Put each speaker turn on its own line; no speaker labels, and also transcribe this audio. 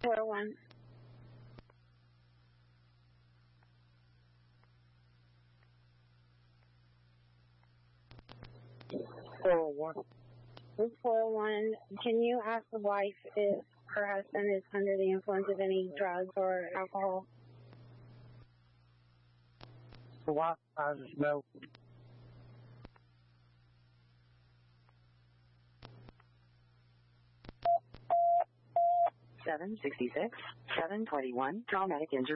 401. This 401, can you ask the wife if her husband is under the influence of any drugs or alcohol?
The wife has a smoke.
$766, $721, traumatic injury.